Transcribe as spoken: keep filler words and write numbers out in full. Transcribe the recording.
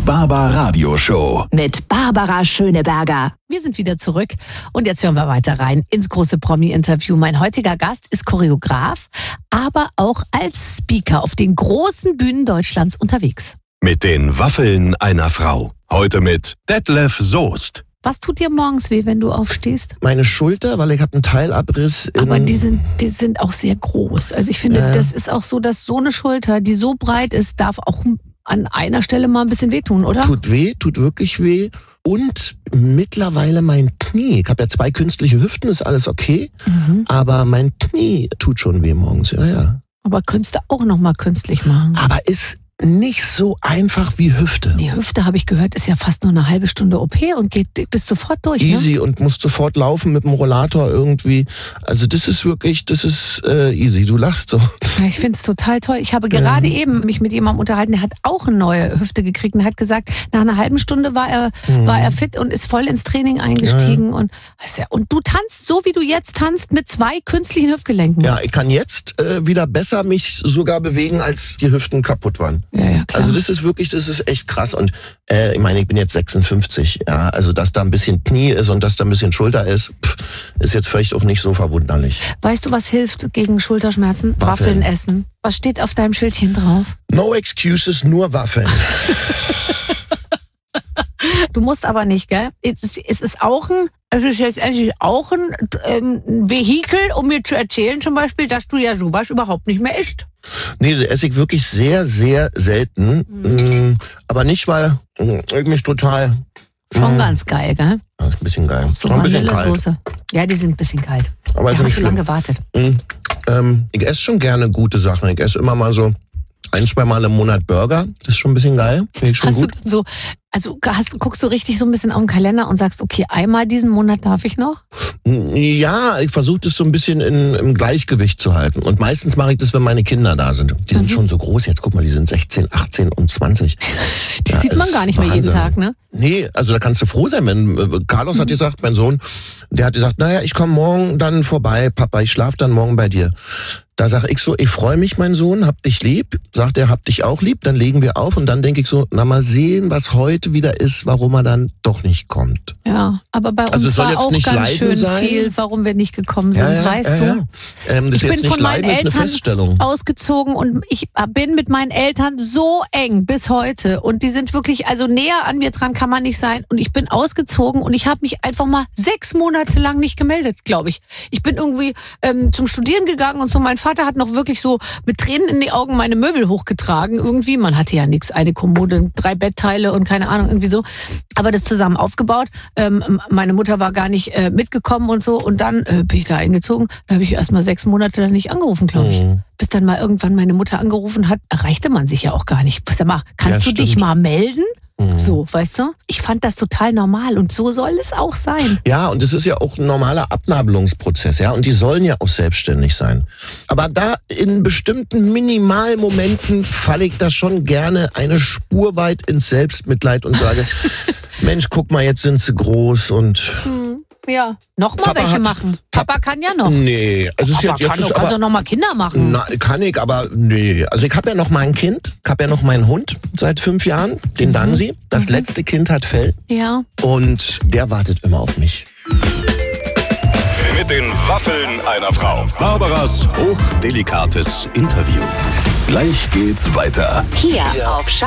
Barbaradio Show. Mit Barbara Schöneberger. Wir sind wieder zurück und jetzt hören wir weiter rein ins große Promi-Interview. Mein heutiger Gast ist Choreograf, aber auch als Speaker auf den großen Bühnen Deutschlands unterwegs. Mit den Waffeln einer Frau. Heute mit Detlef Soest. Was tut dir morgens weh, wenn du aufstehst? Meine Schulter, weil ich habe einen Teilabriss. In Aber die sind, die sind auch sehr groß. Also ich finde, Ja. das ist auch so, dass so eine Schulter, die so breit ist, darf auch an einer Stelle mal ein bisschen wehtun, oder? Tut weh, tut wirklich weh. Und mittlerweile mein Knie. Ich habe ja zwei künstliche Hüften, ist alles okay. Mhm. Aber mein Knie tut schon weh morgens, ja, ja. Aber könntest du auch noch mal künstlich machen? Aber ist nicht so einfach wie Hüfte. Die Hüfte, habe ich gehört, ist ja fast nur eine halbe Stunde O P und geht bis sofort durch. Easy Ne? und musst sofort laufen mit dem Rollator irgendwie. Also das ist wirklich, das ist äh, easy. Du lachst so. Ja, ich finde es total toll. Ich habe gerade eben mich mit jemandem unterhalten, der hat auch eine neue Hüfte gekriegt und hat gesagt, nach einer halben Stunde war er, Mhm. war er fit und ist voll ins Training eingestiegen. Und, und du tanzt so, wie du jetzt tanzt, mit zwei künstlichen Hüftgelenken. Ja, ich kann jetzt äh, wieder besser mich sogar bewegen, als die Hüften kaputt waren. Ja, ja, klar. Also das ist wirklich, das ist echt krass. Und äh, ich meine, ich bin jetzt sechsundfünfzig, ja, also dass da ein bisschen Knie ist und dass da ein bisschen Schulter ist, pff, ist jetzt vielleicht auch nicht so verwunderlich. Weißt du, was hilft gegen Schulterschmerzen? Waffeln. Waffeln essen. Was steht auf deinem Schildchen drauf? No excuses, nur Waffeln. Du musst aber nicht, gell? Es ist, es ist auch ein, es ist jetzt eigentlich auch ein ähm, Vehikel, um mir zu erzählen, zum Beispiel, dass du ja sowas überhaupt nicht mehr isst. Nee, so esse ich wirklich sehr, sehr selten. Mhm. Mm, aber nicht, weil mm, ich mich total... Schon mm, ganz geil, gell? Das ist ein bisschen geil. So Ein bisschen kalt. Vanillesoße. Ja, die sind ein bisschen kalt. Aber ist Ja, nicht hast du lange schlimm. gewartet. Mm, ähm, ich esse schon gerne gute Sachen. Ich esse immer mal so ein, zwei Mal im Monat Burger. Das ist schon ein bisschen geil. Finde ich schon Hast gut. du dann so, also hast, guckst du richtig so ein bisschen auf den Kalender und sagst, okay, einmal diesen Monat darf ich noch? Ja, ich versuche das so ein bisschen in, im Gleichgewicht zu halten. Und meistens mache ich das, wenn meine Kinder da sind. Die sind Mhm. schon so groß. Jetzt guck mal, die sind sechzehn, achtzehn und zwanzig. Die Ja, sieht man ist gar nicht mehr jeden Wahnsinn. Tag, ne? Nee, also da kannst du froh sein. Wenn äh, Carlos Mhm. hat gesagt, mein Sohn, der hat gesagt, naja, ich komme morgen dann vorbei, Papa, ich schlafe dann morgen bei dir. Da sag ich so, ich freue mich, mein Sohn, hab dich lieb. Sagt er, hab dich auch lieb. Dann legen wir auf und dann denke ich so, na mal sehen, was heute wieder ist, warum er dann doch nicht kommt. Ja, aber bei uns Also es soll war jetzt auch nicht ganz Leiden schön sein. viel, warum wir nicht gekommen sind, weißt ja, ja. du? Ähm, das Ich ist jetzt bin nicht von meinen Leiden, ist eine Eltern Feststellung. ausgezogen und ich bin mit meinen Eltern so eng bis heute und die sind wirklich, also näher an mir dran kann man nicht sein und ich bin ausgezogen und ich habe mich einfach mal sechs Monate lang nicht gemeldet, glaube ich. Ich bin irgendwie ähm, zum Studieren gegangen und so, mein Vater hat noch wirklich so mit Tränen in die Augen meine Möbel hochgetragen irgendwie, man hatte ja nichts, eine Kommode, drei Bettteile und keine Ahnung, irgendwie so, aber das zusammen aufgebaut, ähm, meine Mutter war gar nicht äh, mitgekommen und so und dann äh, bin ich da eingezogen, da habe ich erst mal sechs Monate lang nicht angerufen, glaube ich. Mhm. Bis dann mal irgendwann meine Mutter angerufen hat, erreichte man sich ja auch gar nicht. Sag mal, kannst Ja, du dich stimmt. mal melden? Mhm. So, weißt du? Ich fand das total normal und so soll es auch sein. Ja, und es ist ja auch ein normaler Abnabelungsprozess, ja, und die sollen ja auch selbstständig sein. Aber da in bestimmten Minimalmomenten falle ich da schon gerne eine Spur weit ins Selbstmitleid und sage, Mensch, guck mal, jetzt sind sie groß und Hm, ja. Nochmal Papa welche hat- machen. Papa kann ja noch. nee, also es ist Aber jetzt, kann, jetzt du ist kannst aber doch noch mal Kinder machen. Na, kann ich, aber nee. Also ich habe ja noch mein Kind, ich habe ja noch meinen Hund seit fünf Jahren, den Dansi. Das letzte Kind hat Fell Ja. und der wartet immer auf mich. Mit den Waffeln einer Frau. Barbaras hochdelikates Interview. Gleich geht's weiter. Hier auf